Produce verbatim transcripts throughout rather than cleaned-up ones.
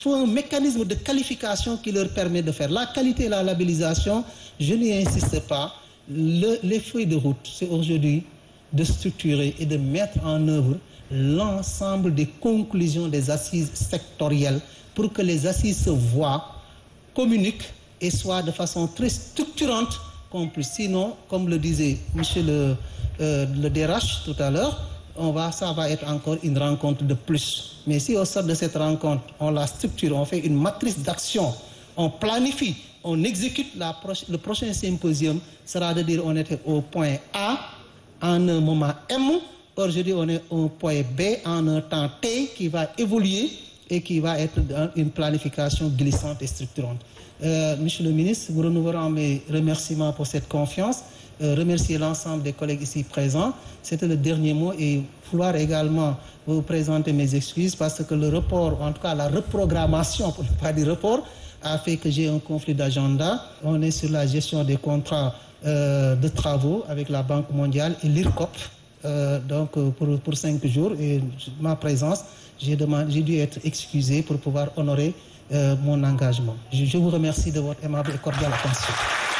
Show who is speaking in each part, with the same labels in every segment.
Speaker 1: Il faut un mécanisme de qualification qui leur permet de faire la qualité et la labellisation. Je n'y insiste pas. Le, les feuilles de route, c'est aujourd'hui de structurer et de mettre en œuvre l'ensemble des conclusions des assises sectorielles pour que les assises se voient, communiquent et soient de façon très structurante compris. Sinon, comme le disait monsieur le, euh, le D R H tout à l'heure, on va, ça va être encore une rencontre de plus. Mais si au sort de cette rencontre, on la structure, on fait une matrice d'action, on planifie, on exécute la proche, le prochain symposium, sera de dire on était au point A en un moment M, aujourd'hui on est au point B en un temps T qui va évoluer et qui va être dans une planification glissante et structurante. Euh, Monsieur le ministre, vous renouvelons mes remerciements pour cette confiance. Euh, remercier l'ensemble des collègues ici présents. C'était le dernier mot et vouloir également vous présenter mes excuses parce que le report, en tout cas la reprogrammation, pour ne pas dire report, a fait que j'ai un conflit d'agenda. On est sur la gestion des contrats euh, de travaux avec la Banque mondiale et l'I R C O P, euh, donc pour, pour cinq jours. Et ma présence, j'ai, demandé, j'ai dû être excusé pour pouvoir honorer euh, mon engagement. Je, je vous remercie de votre aimable et cordiale attention.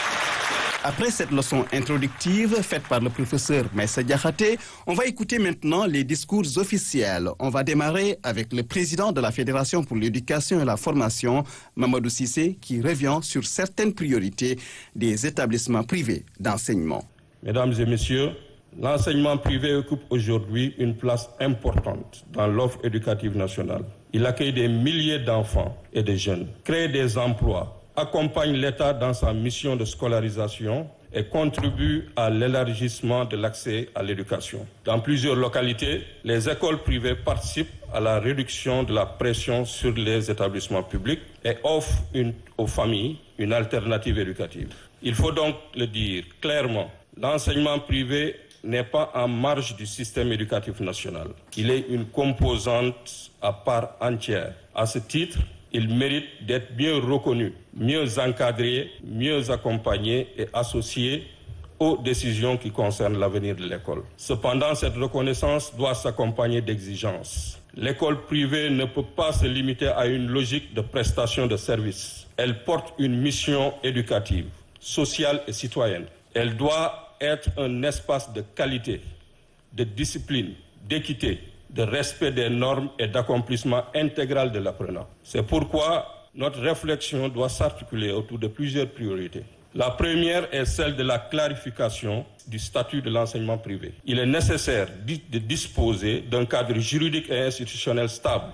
Speaker 2: Après cette leçon introductive faite par le professeur Maïssa Diakhaté, on va écouter maintenant les discours officiels. On va démarrer avec le président de la Fédération pour l'éducation et la formation, Mamadou Cissé, qui revient sur certaines priorités des établissements privés d'enseignement.
Speaker 3: Mesdames et messieurs, l'enseignement privé occupe aujourd'hui une place importante dans l'offre éducative nationale. Il accueille des milliers d'enfants et de jeunes, crée des emplois, accompagne l'État dans sa mission de scolarisation et contribue à l'élargissement de l'accès à l'éducation. Dans plusieurs localités, les écoles privées participent à la réduction de la pression sur les établissements publics et offrent une, aux familles une alternative éducative. Il faut donc le dire clairement, l'enseignement privé n'est pas en marge du système éducatif national. Il est une composante à part entière. À ce titre, il mérite d'être mieux reconnu, mieux encadré, mieux accompagné et associé aux décisions qui concernent l'avenir de l'école. Cependant, cette reconnaissance doit s'accompagner d'exigences. L'école privée ne peut pas se limiter à une logique de prestation de services. Elle porte une mission éducative, sociale et citoyenne. Elle doit être un espace de qualité, de discipline, d'équité, de respect des normes et d'accomplissement intégral de l'apprenant. C'est pourquoi notre réflexion doit s'articuler autour de plusieurs priorités. La première est celle de la clarification du statut de l'enseignement privé. Il est nécessaire de disposer d'un cadre juridique et institutionnel stable,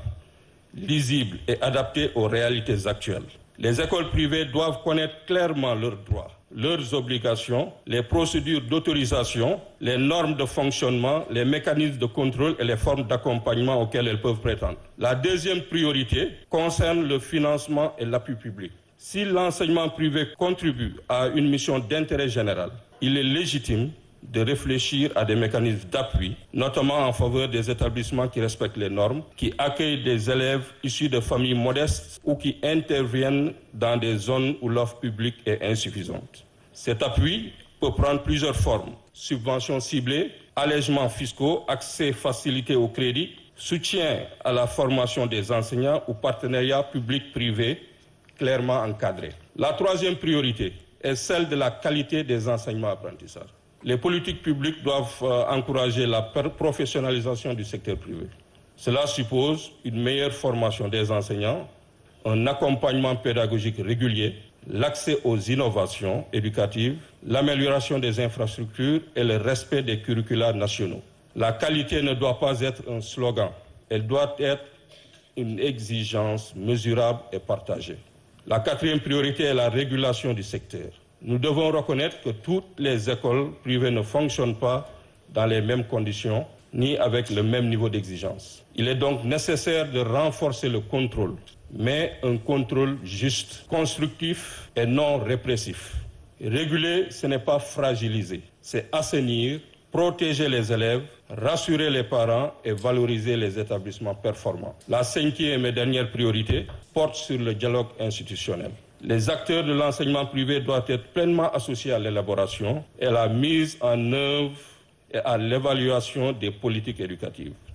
Speaker 3: lisible et adapté aux réalités actuelles. Les écoles privées doivent connaître clairement leurs droits, leurs obligations, les procédures d'autorisation, les normes de fonctionnement, les mécanismes de contrôle et les formes d'accompagnement auxquelles elles peuvent prétendre. La deuxième priorité concerne le financement et l'appui public. Si l'enseignement privé contribue à une mission d'intérêt général, il est légitime de réfléchir à des mécanismes d'appui, notamment en faveur des établissements qui respectent les normes, qui accueillent des élèves issus de familles modestes ou qui interviennent dans des zones où l'offre publique est insuffisante. Cet appui peut prendre plusieurs formes: subventions ciblées, allègements fiscaux, accès facilité au crédit, soutien à la formation des enseignants ou partenariat public-privé clairement encadré. La troisième priorité est celle de la qualité des enseignements-apprentissages. Les politiques publiques doivent euh, encourager la professionnalisation du secteur privé. Cela suppose une meilleure formation des enseignants, un accompagnement pédagogique régulier, l'accès aux innovations éducatives, l'amélioration des infrastructures et le respect des curricula nationaux. La qualité ne doit pas être un slogan, elle doit être une exigence mesurable et partagée. La quatrième priorité est la régulation du secteur. Nous devons reconnaître que toutes les écoles privées ne fonctionnent pas dans les mêmes conditions, ni avec le même niveau d'exigence. Il est donc nécessaire de renforcer le contrôle, mais un contrôle juste, constructif et non répressif. Réguler, ce n'est pas fragiliser, c'est assainir, protéger les élèves, rassurer les parents et valoriser les établissements performants. La cinquième et dernière priorité porte sur le dialogue institutionnel. Les acteurs de l'enseignement privé doivent être pleinement associés à l'élaboration et à la mise en œuvre et à l'évaluation des politiques éducatives.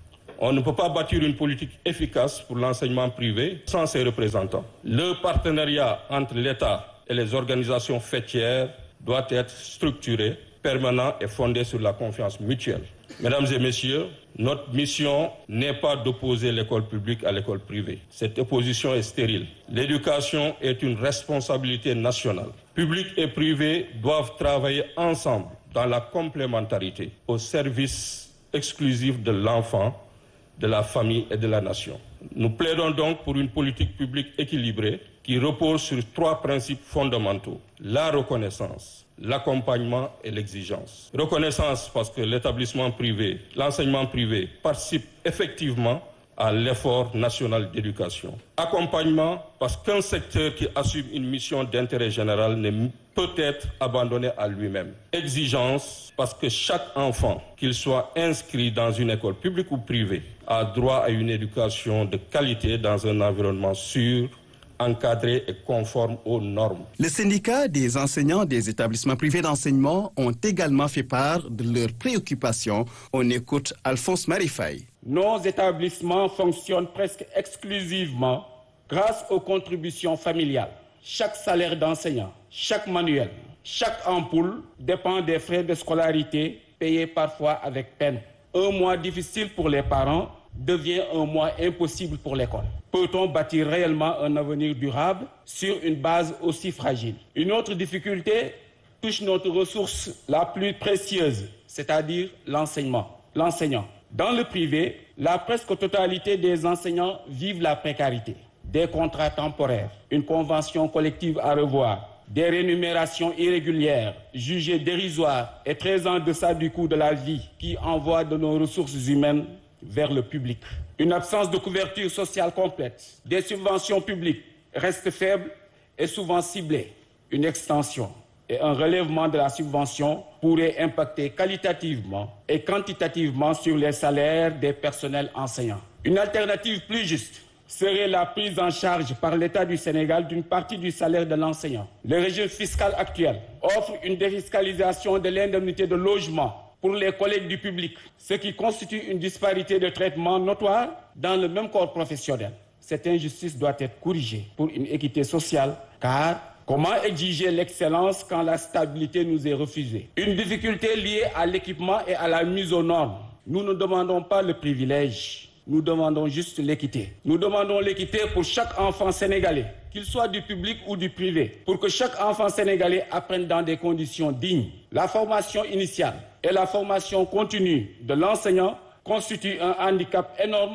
Speaker 3: On ne peut pas bâtir une politique efficace pour l'enseignement privé sans ses représentants. Le partenariat entre l'État et les organisations faîtières doit être structuré, permanent et fondé sur la confiance mutuelle. Mesdames et messieurs, notre mission n'est pas d'opposer l'école publique à l'école privée. Cette opposition est stérile. L'éducation est une responsabilité nationale. Public et privé doivent travailler ensemble dans la complémentarité au service exclusif de l'enfant, de la famille et de la nation. Nous plaidons donc pour une politique publique équilibrée qui repose sur trois principes fondamentaux: la reconnaissance, l'accompagnement et l'exigence. Reconnaissance parce que l'établissement privé, l'enseignement privé participe effectivement à l'effort national d'éducation. Accompagnement parce qu'un secteur qui assume une mission d'intérêt général ne peut être abandonné à lui-même. Exigence parce que chaque enfant, qu'il soit inscrit dans une école publique ou privée, a droit à une éducation de qualité dans un environnement sûr, encadrés et conformes aux normes.
Speaker 2: Les syndicats des enseignants des établissements privés d'enseignement ont également fait part de leurs préoccupations. On écoute Alphonse Marifaye.
Speaker 4: Nos établissements fonctionnent presque exclusivement grâce aux contributions familiales. Chaque salaire d'enseignant, chaque manuel, chaque ampoule dépend des frais de scolarité payés parfois avec peine. Un mois difficile pour les parents devient un mois impossible pour l'école. Peut-on bâtir réellement un avenir durable sur une base aussi fragile? Une autre difficulté touche notre ressource la plus précieuse, c'est-à-dire l'enseignement, l'enseignant. Dans le privé, la presque totalité des enseignants vivent la précarité. Des contrats temporaires, une convention collective à revoir, des rémunérations irrégulières, jugées dérisoires et très en deçà du coût de la vie qui envoient de nos ressources humaines vers le public. Une absence de couverture sociale complète. Des subventions publiques restent faibles et souvent ciblées. Une extension et un relèvement de la subvention pourraient impacter qualitativement et quantitativement sur les salaires des personnels enseignants. Une alternative plus juste serait la prise en charge par l'État du Sénégal d'une partie du salaire de l'enseignant. Le régime fiscal actuel offre une défiscalisation de l'indemnité de logement pour les collègues du public, ce qui constitue une disparité de traitement notoire dans le même corps professionnel. Cette injustice doit être corrigée pour une équité sociale, car comment exiger l'excellence quand la stabilité nous est refusée? Une difficulté liée à l'équipement et à la mise aux normes. Nous ne demandons pas le privilège, nous demandons juste l'équité. Nous demandons l'équité pour chaque enfant sénégalais, qu'il soit du public ou du privé, pour que chaque enfant sénégalais apprenne dans des conditions dignes. La formation initiale et la formation continue de l'enseignant constituent un handicap énorme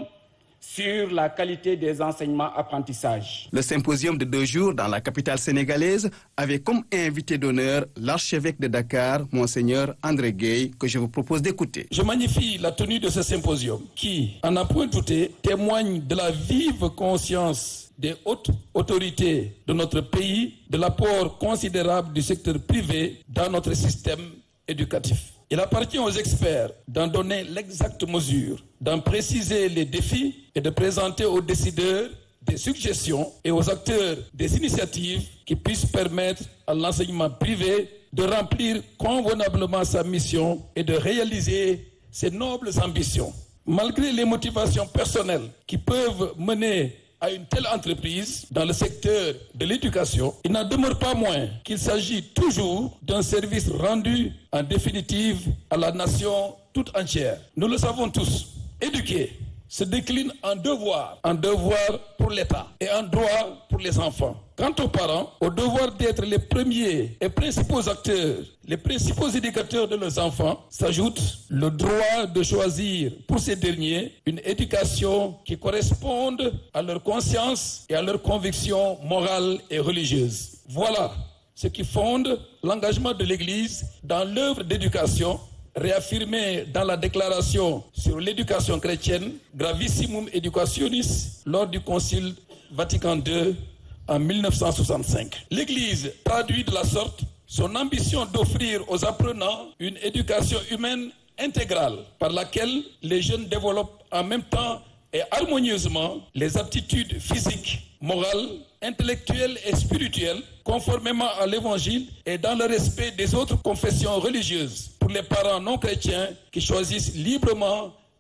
Speaker 4: sur la qualité des enseignements-apprentissages.
Speaker 2: Le symposium de deux jours dans la capitale sénégalaise avait comme invité d'honneur l'archevêque de Dakar, Monseigneur André Gueye, que je vous propose d'écouter.
Speaker 5: Je magnifie la tenue de ce symposium qui, à n'en point douter, témoigne de la vive conscience des hautes autorités de notre pays, de l'apport considérable du secteur privé dans notre système éducatif. Il appartient aux experts d'en donner l'exacte mesure, d'en préciser les défis et de présenter aux décideurs des suggestions et aux acteurs des initiatives qui puissent permettre à l'enseignement privé de remplir convenablement sa mission et de réaliser ses nobles ambitions. Malgré les motivations personnelles qui peuvent mener à une telle entreprise dans le secteur de l'éducation, il n'en demeure pas moins qu'il s'agit toujours d'un service rendu en définitive à la nation toute entière. Nous le savons tous, éduquer se décline en devoir, en devoir pour l'État et en droit pour les enfants. Quant aux parents, au devoir d'être les premiers et principaux acteurs, les principaux éducateurs de leurs enfants, s'ajoute le droit de choisir pour ces derniers une éducation qui corresponde à leur conscience et à leurs convictions morales et religieuses. Voilà ce qui fonde l'engagement de l'Église dans l'œuvre d'éducation réaffirmé dans la déclaration sur l'éducation chrétienne Gravissimum Educationis lors du Concile Vatican deux en mille neuf cent soixante-cinq. L'Église traduit de la sorte son ambition d'offrir aux apprenants une éducation humaine intégrale par laquelle les jeunes développent en même temps et harmonieusement les aptitudes physiques, morales, intellectuelles et spirituelles conformément à l'Évangile et dans le respect des autres confessions religieuses pour les parents non chrétiens qui choisissent librement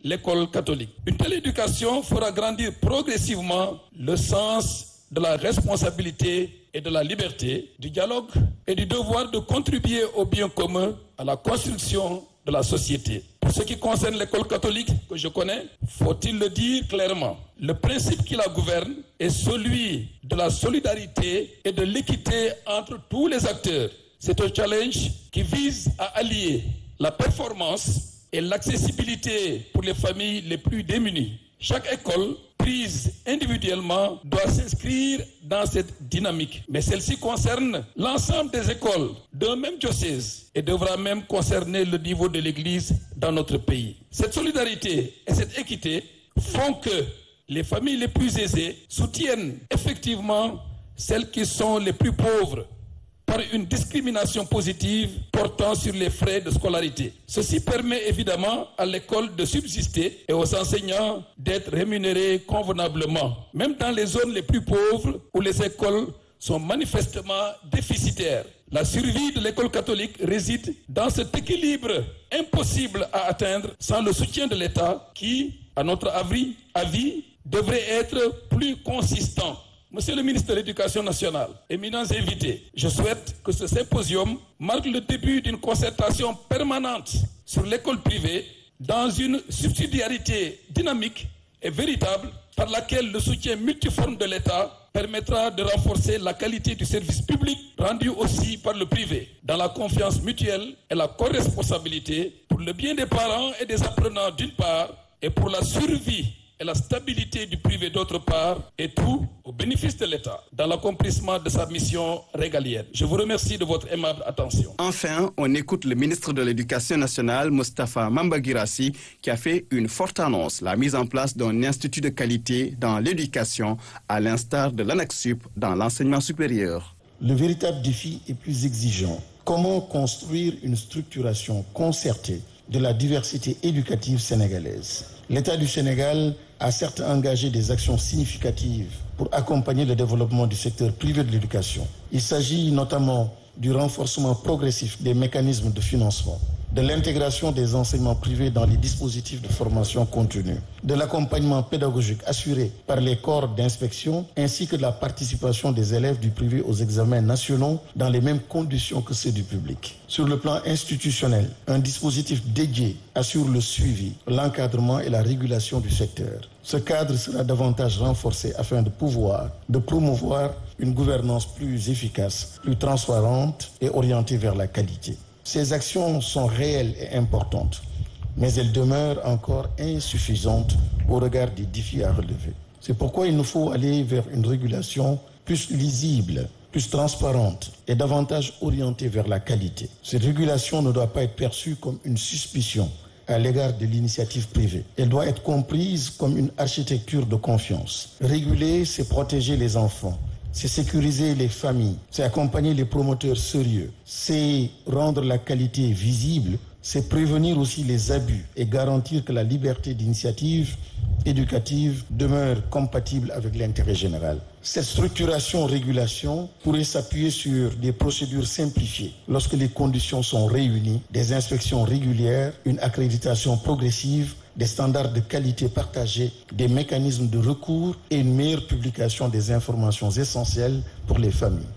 Speaker 5: l'école catholique. Une telle éducation fera grandir progressivement le sens de la responsabilité et de la liberté, du dialogue et du devoir de contribuer au bien commun, à la construction de la société. Pour ce qui concerne l'école catholique que je connais, faut-il le dire clairement, le principe qui la gouverne est celui de la solidarité et de l'équité entre tous les acteurs. C'est un challenge qui vise à allier la performance et l'accessibilité pour les familles les plus démunies. Chaque école, prise individuellement, doit s'inscrire dans cette dynamique. Mais celle-ci concerne l'ensemble des écoles d'un même diocèse et devra même concerner le niveau de l'Église dans notre pays. Cette solidarité et cette équité font que les familles les plus aisées soutiennent effectivement celles qui sont les plus pauvres, par une discrimination positive portant sur les frais de scolarité. Ceci permet évidemment à l'école de subsister et aux enseignants d'être rémunérés convenablement, même dans les zones les plus pauvres où les écoles sont manifestement déficitaires. La survie de l'école catholique réside dans cet équilibre impossible à atteindre sans le soutien de l'État qui, à notre avis, avis devrait être plus consistant. Monsieur le ministre de l'Éducation nationale, éminents invités, je souhaite que ce symposium marque le début d'une concertation permanente sur l'école privée dans une subsidiarité dynamique et véritable par laquelle le soutien multiforme de l'État permettra de renforcer la qualité du service public rendu aussi par le privé, dans la confiance mutuelle et la corresponsabilité pour le bien des parents et des apprenants d'une part et pour la survie et la stabilité du privé d'autre part, et tout au bénéfice de l'État, dans l'accomplissement de sa mission régalienne. Je vous remercie de votre aimable attention.
Speaker 2: Enfin, on écoute le ministre de l'Éducation nationale, Moustapha Mamba Guirassy, qui a fait une forte annonce, la mise en place d'un institut de qualité dans l'éducation, à l'instar de l'ANAQ-Sup dans l'enseignement supérieur.
Speaker 6: Le véritable défi est plus exigeant. Comment construire une structuration concertée de la diversité éducative sénégalaise? L'État du Sénégal a certes engagé des actions significatives pour accompagner le développement du secteur privé de l'éducation. Il s'agit notamment du renforcement progressif des mécanismes de financement, de l'intégration des enseignements privés dans les dispositifs de formation continue, de l'accompagnement pédagogique assuré par les corps d'inspection, ainsi que de la participation des élèves du privé aux examens nationaux dans les mêmes conditions que ceux du public. Sur le plan institutionnel, un dispositif dédié assure le suivi, l'encadrement et la régulation du secteur. Ce cadre sera davantage renforcé afin de pouvoir, de promouvoir une gouvernance plus efficace, plus transparente et orientée vers la qualité. Ces actions sont réelles et importantes, mais elles demeurent encore insuffisantes au regard des défis à relever. C'est pourquoi il nous faut aller vers une régulation plus lisible, plus transparente et davantage orientée vers la qualité. Cette régulation ne doit pas être perçue comme une suspicion à l'égard de l'initiative privée. Elle doit être comprise comme une architecture de confiance. Réguler, c'est protéger les enfants. C'est sécuriser les familles, c'est accompagner les promoteurs sérieux, c'est rendre la qualité visible, c'est prévenir aussi les abus et garantir que la liberté d'initiative éducative demeure compatible avec l'intérêt général. Cette structuration-régulation pourrait s'appuyer sur des procédures simplifiées lorsque les conditions sont réunies, des inspections régulières, une accréditation progressive, des standards de qualité partagés, des mécanismes de recours et une meilleure publication des informations essentielles pour les familles.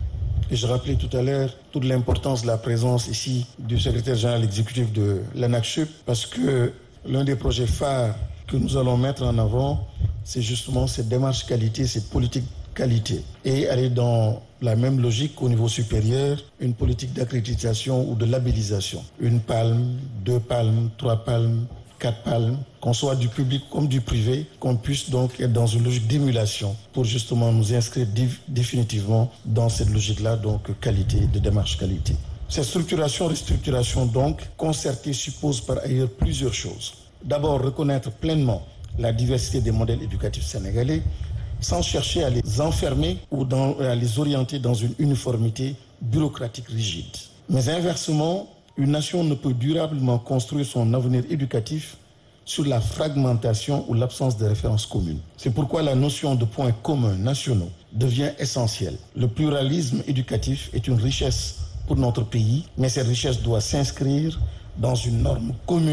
Speaker 6: Et je rappelais tout à l'heure toute l'importance de la présence ici du secrétaire général exécutif de l'ANAQ-Sup, parce que l'un des projets phares que nous allons mettre en avant, c'est justement cette démarche qualité, cette politique qualité. Et aller dans la même logique qu'au niveau supérieur, une politique d'accréditation ou de labellisation. Une palme, deux palmes, trois palmes, quatre palmes, qu'on soit du public comme du privé, qu'on puisse donc être dans une logique d'émulation pour justement nous inscrire définitivement dans cette logique-là, donc qualité, de démarche qualité. Cette structuration, restructuration donc, concertée suppose par ailleurs plusieurs choses. D'abord, reconnaître pleinement la diversité des modèles éducatifs sénégalais sans chercher à les enfermer ou dans, à les orienter dans une uniformité bureaucratique rigide. Mais inversement, une nation ne peut durablement construire son avenir éducatif sur la fragmentation ou l'absence de références communes. C'est pourquoi la notion de points communs nationaux devient essentielle. Le pluralisme éducatif est une richesse pour notre pays, mais cette richesse doit s'inscrire dans une norme commune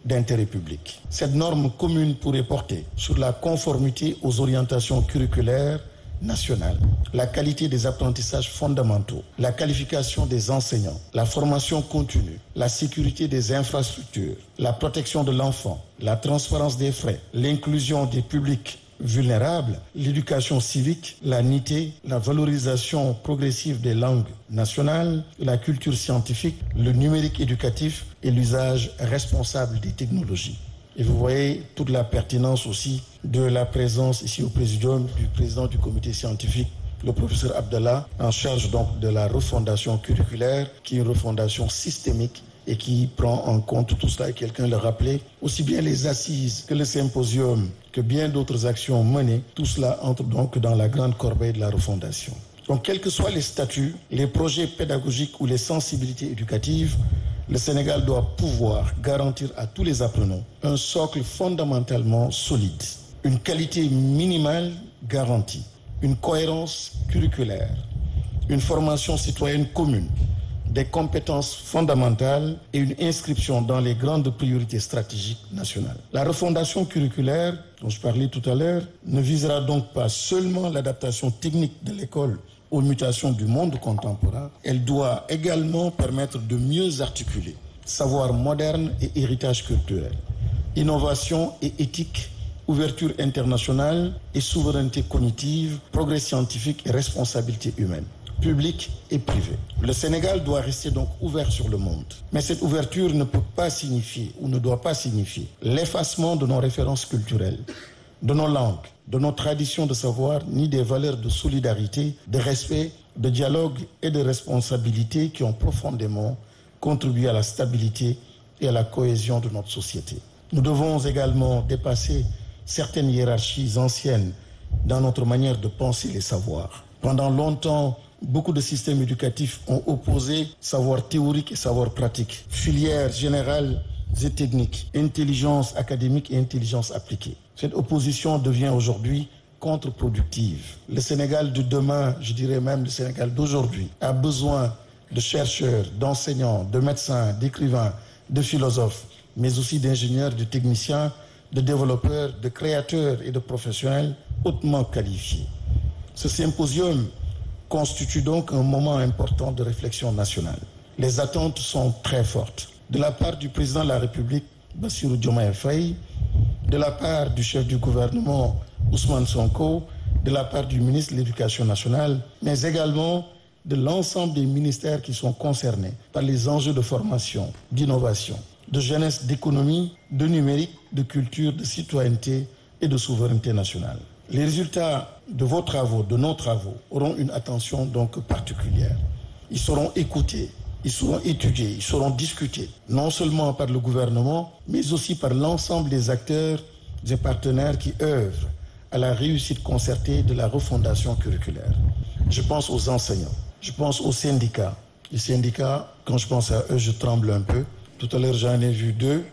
Speaker 6: d'intérêt public. Cette norme commune pourrait porter sur la conformité aux orientations curriculaires nationales, la qualité des apprentissages fondamentaux, la qualification des enseignants, la formation continue, la sécurité des infrastructures, la protection de l'enfant, la transparence des frais, l'inclusion des publics vulnérables, l'éducation civique, la nité, la valorisation progressive des langues nationales, la culture scientifique, le numérique éducatif et l'usage responsable des technologies. Et vous voyez toute la pertinence aussi de la présence ici au Présidium du président du comité scientifique, le professeur Abdallah, en charge donc de la refondation curriculaire, qui est une refondation systémique et qui prend en compte tout cela, et quelqu'un le rappelait, aussi bien les assises que le symposium, que bien d'autres actions menées, tout cela entre donc dans la grande corbeille de la refondation. Donc, quels que soient les statuts, les projets pédagogiques ou les sensibilités éducatives, le Sénégal doit pouvoir garantir à tous les apprenants un socle fondamentalement solide, une qualité minimale garantie, une cohérence curriculaire, une formation citoyenne commune, des compétences fondamentales et une inscription dans les grandes priorités stratégiques nationales. La refondation curriculaire, dont je parlais tout à l'heure, ne visera donc pas seulement l'adaptation technique de l'école aux mutations du monde contemporain, elle doit également permettre de mieux articuler savoir moderne et héritage culturel, innovation et éthique, ouverture internationale et souveraineté cognitive, progrès scientifique et responsabilité humaine, public et privé. Le Sénégal doit rester donc ouvert sur le monde. Mais cette ouverture ne peut pas signifier ou ne doit pas signifier l'effacement de nos références culturelles, de nos langues, de nos traditions de savoir, ni des valeurs de solidarité, de respect, de dialogue et de responsabilité qui ont profondément contribué à la stabilité et à la cohésion de notre société. Nous devons également dépasser certaines hiérarchies anciennes dans notre manière de penser les savoirs. Pendant longtemps, beaucoup de systèmes éducatifs ont opposé savoir théorique et savoir pratique, filières générales et techniques, intelligence académique et intelligence appliquée. Cette opposition devient aujourd'hui contre-productive. Le Sénégal de demain, je dirais même le Sénégal d'aujourd'hui, a besoin de chercheurs, d'enseignants, de médecins, d'écrivains, de philosophes, mais aussi d'ingénieurs, de techniciens, de développeurs, de créateurs et de professionnels hautement qualifiés. Ce symposium constitue donc un moment important de réflexion nationale. Les attentes sont très fortes. De la part du président de la République, Bassirou Diomaye Faye, de la part du chef du gouvernement, Ousmane Sonko, de la part du ministre de l'Éducation nationale, mais également de l'ensemble des ministères qui sont concernés par les enjeux de formation, d'innovation, de jeunesse, d'économie, de numérique, de culture, de citoyenneté et de souveraineté nationale. Les résultats de vos travaux, de nos travaux, auront une attention donc particulière. Ils seront écoutés, ils seront étudiés, ils seront discutés, non seulement par le gouvernement, mais aussi par l'ensemble des acteurs et partenaires qui œuvrent à la réussite concertée de la refondation curriculaire. Je pense aux enseignants, je pense aux syndicats. Les syndicats, quand je pense à eux, je tremble un peu. Tout à l'heure, j'en ai vu deux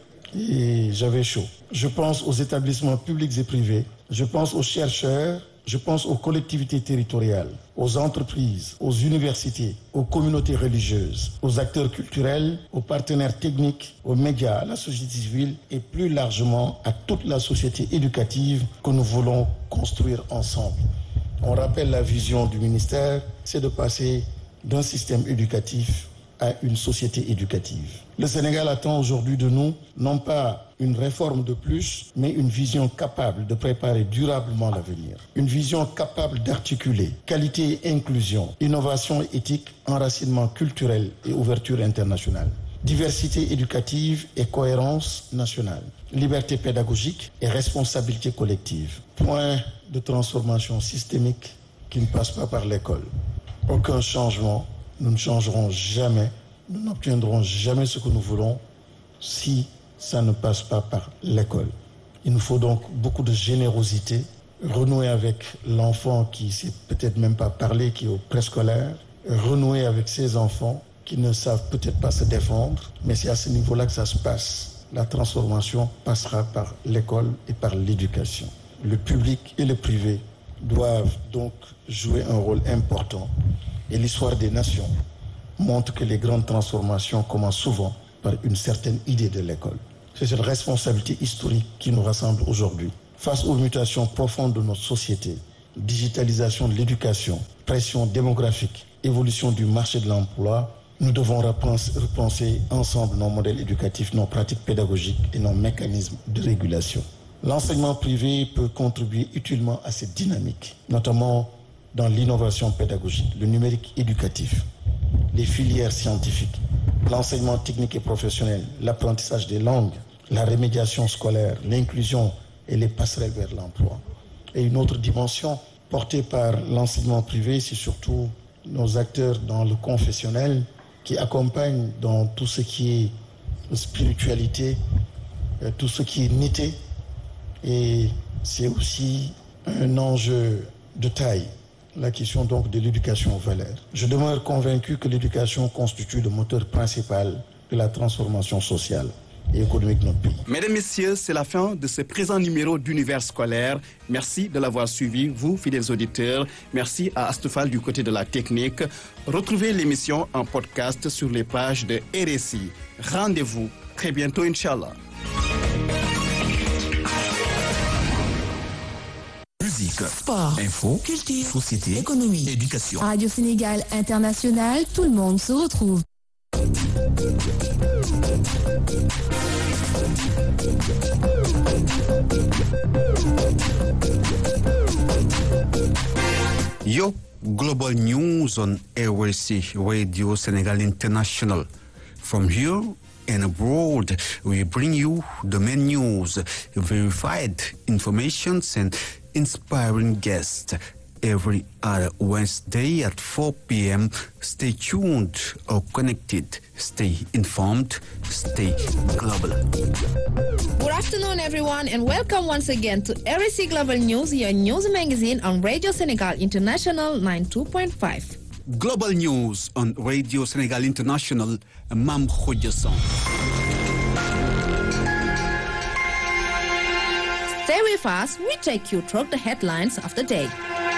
Speaker 6: et j'avais chaud. Je pense aux établissements publics et privés, je pense aux chercheurs, je pense aux collectivités territoriales, aux entreprises, aux universités, aux communautés religieuses, aux acteurs culturels, aux partenaires techniques, aux médias, à la société civile et plus largement à toute la société éducative que nous voulons construire ensemble. On rappelle la vision du ministère, c'est de passer d'un système éducatif à une société éducative. Le Sénégal attend aujourd'hui de nous, non pas une réforme de plus, mais une vision capable de préparer durablement l'avenir. Une vision capable d'articuler qualité et inclusion, innovation et éthique, enracinement culturel et ouverture internationale. Diversité éducative et cohérence nationale. Liberté pédagogique et responsabilité collective. Point de transformation systémique qui ne passe pas par l'école. Aucun changement. Nous ne changerons jamais, nous n'obtiendrons jamais ce que nous voulons si ça ne passe pas par l'école. Il nous faut donc beaucoup de générosité, renouer avec l'enfant qui ne sait peut-être même pas parler, qui est au préscolaire, renouer avec ces enfants qui ne savent peut-être pas se défendre, mais c'est à ce niveau-là que ça se passe. La transformation passera par l'école et par l'éducation. Le public et le privé doivent donc jouer un rôle important. Et l'histoire des nations montre que les grandes transformations commencent souvent par une certaine idée de l'école. C'est cette responsabilité historique qui nous rassemble aujourd'hui. Face aux mutations profondes de notre société, digitalisation de l'éducation, pression démographique, évolution du marché de l'emploi, nous devons repenser ensemble nos modèles éducatifs, nos pratiques pédagogiques et nos mécanismes de régulation. L'enseignement privé peut contribuer utilement à cette dynamique, notamment dans l'innovation pédagogique, le numérique éducatif, les filières scientifiques, l'enseignement technique et professionnel, l'apprentissage des langues, la remédiation scolaire, l'inclusion et les passerelles vers l'emploi. Et une autre dimension portée par l'enseignement privé, c'est surtout nos acteurs dans le confessionnel qui accompagnent dans tout ce qui est spiritualité, tout ce qui est nité. Et c'est aussi un enjeu de taille, la question donc de l'éducation aux valeurs. Je demeure convaincu que l'éducation constitue le moteur principal de la transformation sociale et économique de notre pays.
Speaker 2: Mesdames, Messieurs, c'est la fin de ce présent numéro d'Univers scolaire. Merci de l'avoir suivi, vous, fidèles auditeurs. Merci à Astoufal du côté de la technique. Retrouvez l'émission en podcast sur les pages de R S I. Rendez-vous très bientôt, Inch'Allah.
Speaker 7: Musique,
Speaker 8: sport,
Speaker 7: info,
Speaker 8: culture,
Speaker 7: société,
Speaker 8: économie,
Speaker 7: éducation.
Speaker 8: Radio Sénégal International, tout le monde se retrouve.
Speaker 9: Yo, Global News on R S I, Radio Senegal International. From here and abroad, we bring you the main news, verified informations and inspiring guests every other Wednesday at four p.m. Stay tuned or connected. Stay informed. Stay global.
Speaker 10: Good afternoon, everyone, and welcome once again to R S I Global News, your news magazine on Radio Senegal International ninety-two point five.
Speaker 9: Global News on Radio Senegal International, Mam Khoudiasson.
Speaker 10: Stay with us, we take you through the headlines of the day.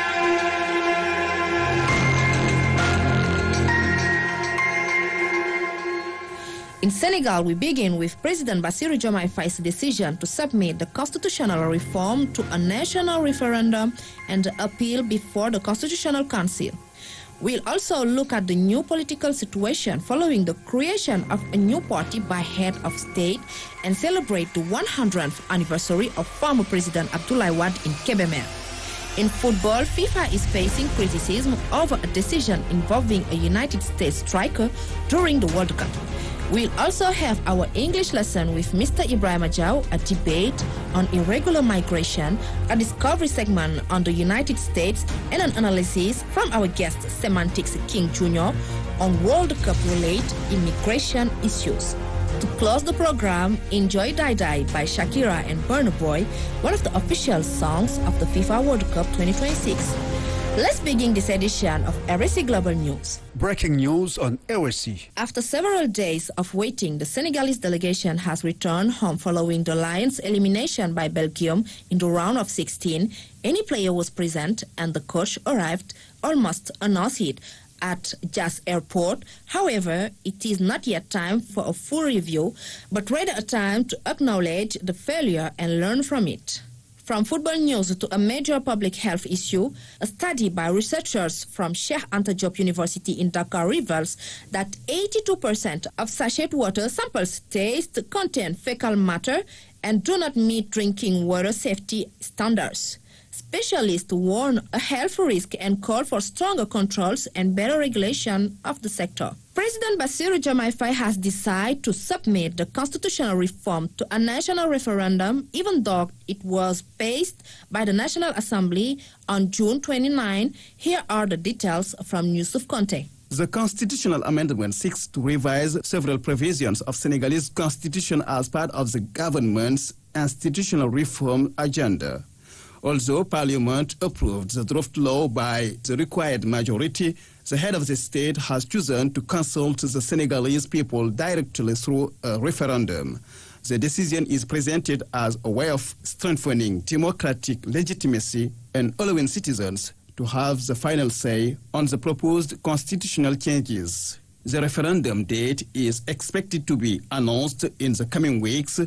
Speaker 10: In Senegal, we begin with President Bassirou Diomaye Faye's decision to submit the constitutional reform to a national referendum and appeal before the Constitutional Council. We'll also look at the new political situation following the creation of a new party by head of state and celebrate the one hundredth anniversary of former President Abdoulaye Wade in Kébémer. In football, FIFA is facing criticism over a decision involving a United States striker during the World Cup. We'll also have our English lesson with Mister Ibrahima Diaw, a debate on irregular migration, a discovery segment on the United States, and an analysis from our guest Semantics King Junior on World Cup-related immigration issues. To close the program, enjoy Die Die by Shakira and Burna Boy, one of the official songs of the FIFA World Cup twenty twenty-six. Let's begin this edition of R S I Global News.
Speaker 9: Breaking news on R S I.
Speaker 10: After several days of waiting, the Senegalese delegation has returned home following the Lions' elimination by Belgium in the round of sixteen. Any player was present and the coach arrived almost unannounced at Jas Airport. However, it is not yet time for a full review, but rather a time to acknowledge the failure and learn from it. From football news to a major public health issue, a study by researchers from Cheikh Anta Diop University in Dakar reveals that eighty-two percent of sachet water samples taste, contain fecal matter, and do not meet drinking water safety standards. Specialists warn a health risk and call for stronger controls and better regulation of the sector. President Bassirou Diomaye Faye has decided to submit the constitutional reform to a national referendum, even though it was passed by the National Assembly on June twenty-ninth. Here are the details from Youssouf Konté.
Speaker 2: The constitutional amendment seeks to revise several provisions of Senegalese constitution as part of the government's institutional reform agenda. Although Parliament approved the draft law by the required majority, the head of the state has chosen to consult the Senegalese people directly through a referendum. The decision is presented as a way of strengthening democratic legitimacy and allowing citizens to have the final say on the proposed constitutional changes. The referendum date is expected to be announced in the coming weeks,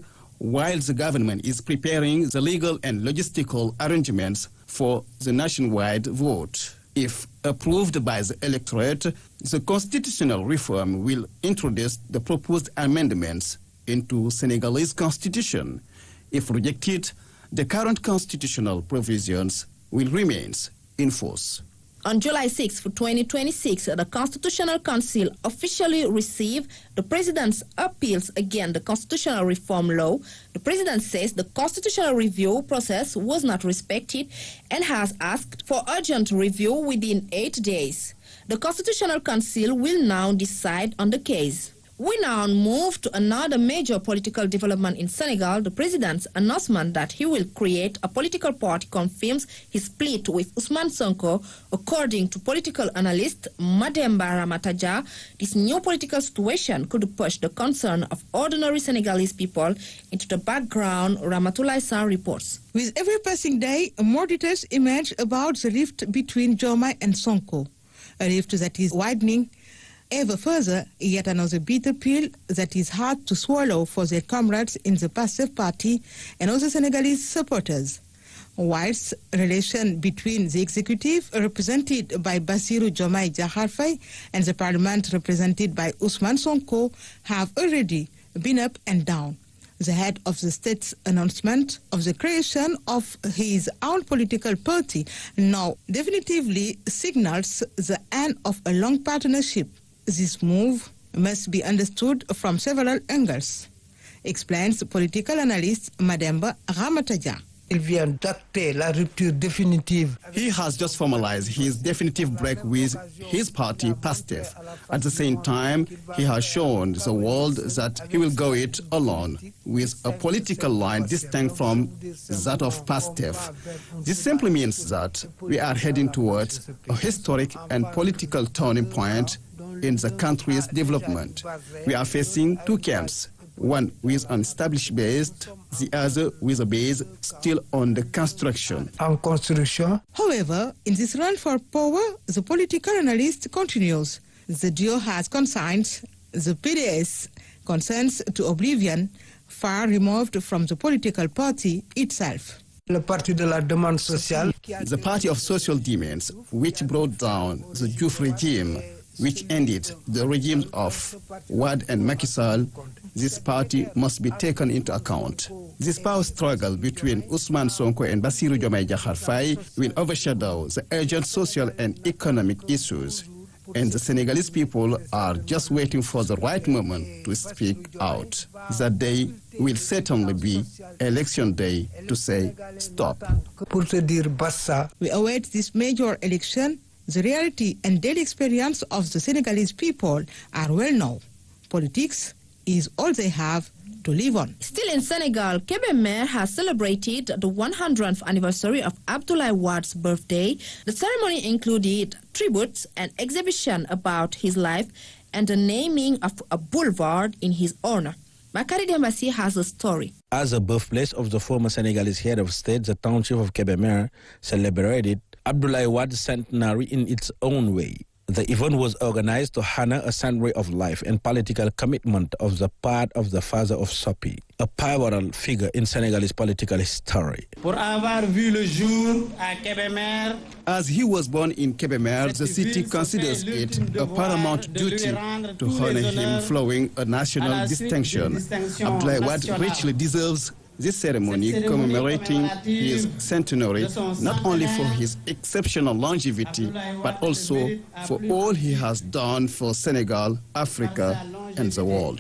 Speaker 2: while the government is preparing the legal and logistical arrangements for the nationwide vote. If approved by the electorate, the constitutional reform will introduce the proposed amendments into Senegalese constitution. If rejected, the current constitutional provisions will remain in force.
Speaker 10: On July sixth, twenty twenty-six, the Constitutional Council officially received the President's appeals against the constitutional reform law. The President says the constitutional review process was not respected and has asked for urgent review within eight days. The Constitutional Council will now decide on the case. We now move to another major political development in Senegal. The president's announcement that he will create a political party confirms his split with Ousmane Sonko. According to political analyst Mademba Ramataja, this new political situation could push the concern of ordinary Senegalese people into the background, Ramatoulaye Sarr reports.
Speaker 7: With every passing day, more details emerge about the rift between Diomaye and Sonko, a rift that is widening ever further, yet another bitter pill that is hard to swallow for their comrades in the Pastef party and other Senegalese supporters. Whilst relation between the executive, represented by Bassirou Diomaye Diakhar Faye, and the parliament, represented by Ousmane Sonko, have already been up and down. The head of the state's announcement of the creation of his own political party now definitively signals the end of a long partnership. This move must be understood from several angles, explains political analyst Mademba Ramataja.
Speaker 11: Il vient d'acter la rupture définitive.
Speaker 2: He has just formalized his definitive break with his party, PASTEF. At the same time, he has shown the world that he will go it alone, with a political line distinct from that of PASTEF. This simply means that we are heading towards a historic and political turning point in the country's development. We are facing two camps, one with an established base, the other with a base still on the construction.
Speaker 11: En construction.
Speaker 7: However, in this run for power, the political analyst continues. The duo has consigned the P D S concerns to oblivion, far removed from the political party itself.
Speaker 11: Le Parti de la Demande Sociale.
Speaker 2: The party of social demands, which brought down the Diouf regime, which ended the regimes of Wade and Macky Sall, this party must be taken into account. This power struggle between Ousmane Sonko and Bassirou Diomaye Diakhar Faye will overshadow the urgent social and economic issues, and the Senegalese people are just waiting for the right moment to speak out. That day will certainly be election day to say stop.
Speaker 11: Pour te dire basta.
Speaker 7: We await this major election. The reality and daily experience of the Senegalese people are well known. Politics is all they have to live on.
Speaker 10: Still in Senegal, Kébémer has celebrated the one hundredth anniversary of Abdoulaye Wade's birthday. The ceremony included tributes and exhibition about his life and the naming of a boulevard in his honor. Bakary Dembassi has a story.
Speaker 12: As a birthplace of the former Senegalese head of state, the township of Kébémer celebrated Abdoulaye Wade's centenary in its own way. The event was organized to honor a century of life and political commitment of the part of the father of Sopi, a pivotal figure in Senegalese political history.
Speaker 13: Pour avoir vu le jour à Kébémer,
Speaker 2: as he was born in Kébémer, the city considers it a paramount duty to honor him, flowing a national distinction. Abdoulaye Wade richly deserves this ceremony commemorating his centenary, not only for his exceptional longevity, but also for all he has done for Senegal, Africa, and the world.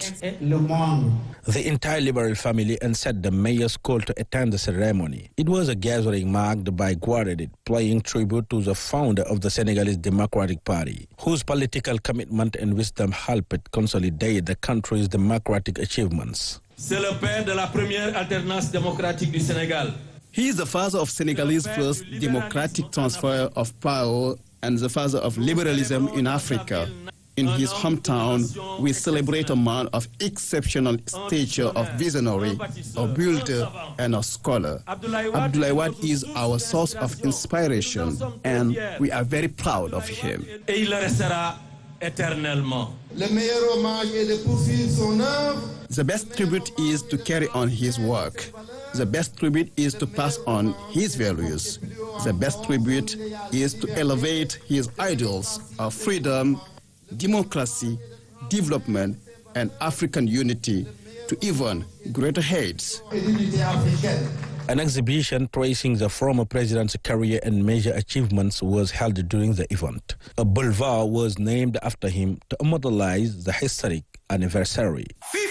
Speaker 12: The entire Liberal family answered the mayor's call to attend the ceremony. It was a gathering marked by Guadeloupe paying tribute to the founder of the Senegalese Democratic Party, whose political commitment and wisdom helped consolidate the country's democratic achievements.
Speaker 14: C'est le père de la première alternance démocratique du Sénégal.
Speaker 2: He is the father of Senegalese first democratic transfer of power and the father of liberalism in Africa. In his hometown, we celebrate a man of exceptional stature, of visionary, a builder, and a scholar. Abdoulaye Wade is our source of inspiration, and we are very proud of him.
Speaker 14: Et il restera éternellement.
Speaker 15: Le meilleur hommage est de poursuivre son œuvre.
Speaker 2: The best tribute is to carry on his work. The best tribute is to pass on his values. The best tribute is to elevate his ideals of freedom, democracy, development, and African unity to even greater heights.
Speaker 12: An exhibition tracing the former president's career and major achievements was held during the event. A boulevard was named after him to immortalize the historic anniversary.